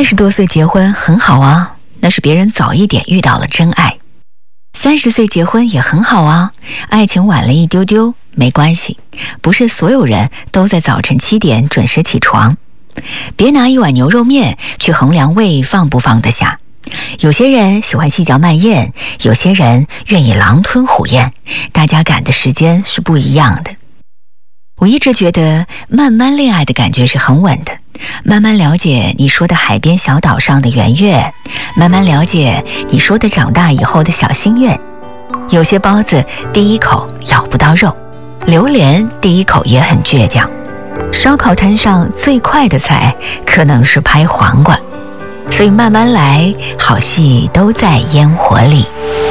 20多岁结婚很好啊，那是别人早一点遇到了真爱。30岁结婚也很好啊，爱情晚了一丢丢没关系，不是所有人都在早晨7点准时起床。别拿一碗牛肉面去衡量胃放不放得下。有些人喜欢细嚼慢咽，有些人愿意狼吞虎咽，大家赶的时间是不一样的。我一直觉得慢慢恋爱的感觉是很稳的，慢慢了解你说的海边小岛上的圆月，慢慢了解你说的长大以后的小心愿。有些包子第一口咬不到肉，榴莲第一口也很倔强。烧烤摊上最快的菜可能是拍黄瓜，所以慢慢来，好戏都在烟火里。